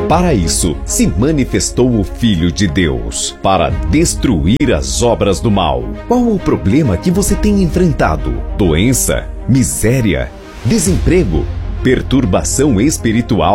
Para isso, se manifestou o Filho de Deus, para destruir as obras do mal. Qual o problema que você tem enfrentado? Doença? Miséria? Desemprego? Perturbação espiritual?